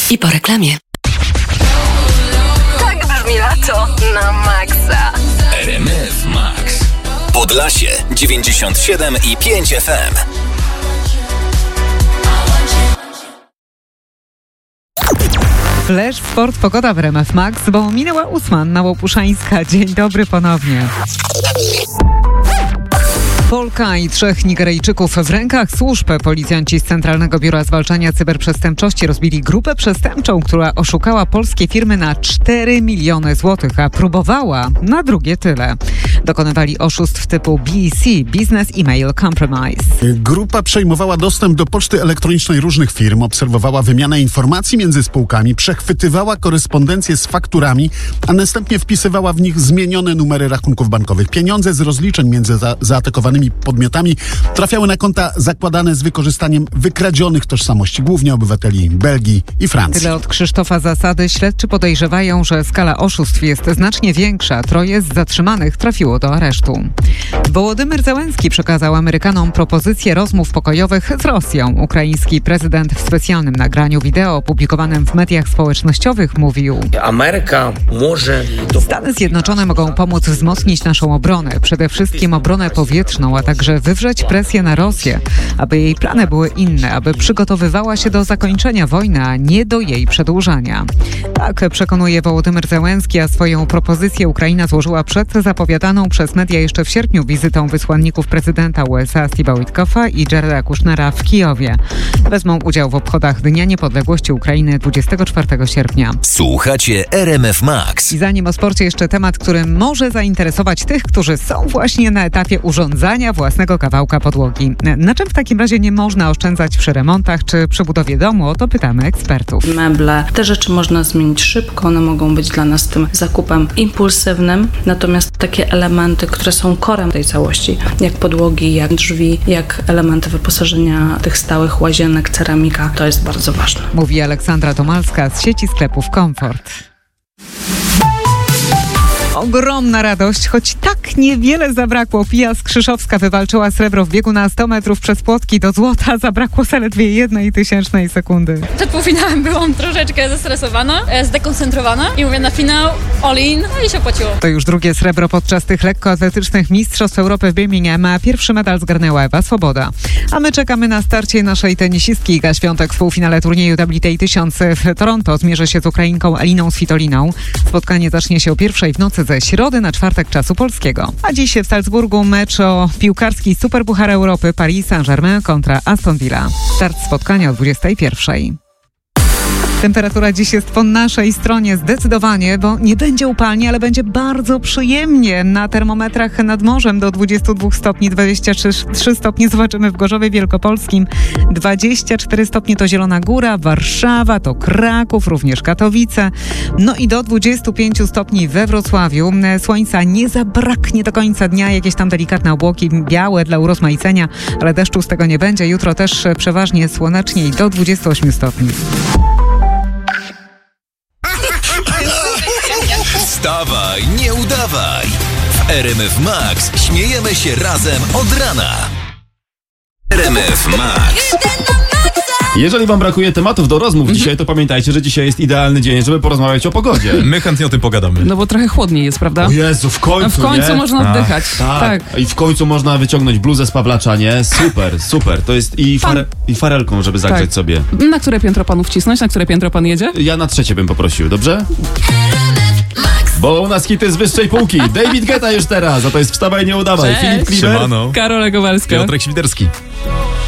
I po reklamie. Tak brzmi lato na maksa. RMF Max. Podlasie 97,5 FM. Flash Sport, pogoda w RMF Max, bo minęła 8:00, Małopuszańska. Dzień dobry ponownie. Polka i 3 Nigeryjczyków w rękach służb. Policjanci z Centralnego Biura Zwalczania Cyberprzestępczości rozbili grupę przestępczą, która oszukała polskie firmy na 4 miliony złotych, a próbowała na drugie tyle. Dokonywali oszustw typu BEC, Business Email Compromise. Grupa przejmowała dostęp do poczty elektronicznej różnych firm, obserwowała wymianę informacji między spółkami, przechwytywała korespondencję z fakturami, a następnie wpisywała w nich zmienione numery rachunków bankowych. Pieniądze z rozliczeń między zaatakowanymi podmiotami trafiały na konta zakładane z wykorzystaniem wykradzionych tożsamości, głównie obywateli Belgii i Francji. Tyle od Krzysztofa Zasady. Śledczy podejrzewają, że skala oszustw jest znacznie większa. 3 z zatrzymanych trafiło do aresztu. Wołodymyr Zełenski przekazał Amerykanom propozycję rozmów pokojowych z Rosją. Ukraiński prezydent w specjalnym nagraniu wideo opublikowanym w mediach społecznościowych mówił: Ameryka może... Stany Zjednoczone mogą pomóc wzmocnić naszą obronę, przede wszystkim obronę powietrzną, a także wywrzeć presję na Rosję, aby jej plany były inne, aby przygotowywała się do zakończenia wojny, a nie do jej przedłużania. Tak przekonuje Wołodymyr Zełenski, a swoją propozycję Ukraina złożyła przed zapowiadaną przez media jeszcze w sierpniu wizytą wysłanników prezydenta USA Steve'a Witkoffa i Jareda Kushnera w Kijowie. Wezmą udział w obchodach Dnia Niepodległości Ukrainy 24 sierpnia. Słuchacie RMF Max. I zanim o sporcie, jeszcze temat, który może zainteresować tych, którzy są właśnie na etapie urządzania własnego kawałka podłogi. Na czym w takim razie nie można oszczędzać przy remontach czy przy budowie domu? O to pytamy ekspertów. Meble, te rzeczy można zmienić szybko, one mogą być dla nas tym zakupem impulsywnym, natomiast takie elementy, które są korem tej całości, jak podłogi, jak drzwi, jak elementy wyposażenia tych stałych łazienek, ceramika, to jest bardzo ważne. Mówi Aleksandra Tomalska z sieci sklepów Komfort. Ogromna radość, choć tak niewiele zabrakło. Pia Skrzyszowska wywalczyła srebro w biegu na 100 metrów przez płotki. Do złota zabrakło zaledwie 1,000 sekundy. Przed półfinałem byłam troszeczkę zestresowana, zdekoncentrowana i mówię na finał all in, no i się opłaciło. To już drugie srebro podczas tych lekkoatletycznych Mistrzostw Europy w Birmingham, a pierwszy medal zgarnęła Ewa Swoboda. A my czekamy na starcie naszej tenisistki. Iga Świątek w półfinale turnieju WTA 1000 w Toronto zmierzy się z Ukrainką Eliną Svitoliną. Spotkanie zacznie się o 1:00 w nocy ze środy na czwartek czasu polskiego. A dziś w Salzburgu mecz o piłkarski Superpuchar Europy Paris Saint-Germain kontra Aston Villa. Start spotkania o 21:00. Temperatura dziś jest po naszej stronie zdecydowanie, bo nie będzie upalnie, ale będzie bardzo przyjemnie. Na termometrach nad morzem do 22 stopni, 23 stopnie zobaczymy w Gorzowie Wielkopolskim, 24 stopnie to Zielona Góra, Warszawa, to Kraków, również Katowice, no i do 25 stopni we Wrocławiu. Słońca nie zabraknie do końca dnia, jakieś tam delikatne obłoki białe dla urozmaicenia, ale deszczu z tego nie będzie. Jutro też przeważnie słonecznie i do 28 stopni. Wstawaj, nie udawaj. W RMF Max śmiejemy się razem od rana. RMF Max. Jeżeli wam brakuje tematów do rozmów dzisiaj, to pamiętajcie, że dzisiaj jest idealny dzień, żeby porozmawiać o pogodzie. My chętnie o tym pogadamy. No bo trochę chłodniej jest, prawda? O Jezu, w końcu, w końcu nie? można oddychać. Tak. I w końcu można wyciągnąć bluzę z Pawlacza, nie? Super. To jest i farelką, żeby zagrzeć sobie. Na które piętro panu wcisnąć? Na które piętro pan jedzie? Ja na 3 bym poprosił, dobrze? Bo u nas hity z wyższej półki. David Guetta już teraz, a to jest Wstawaj, nie udawaj. Cześć. Filip Kliber. Siemano. Karola Kowalska. Piotrek Świderski.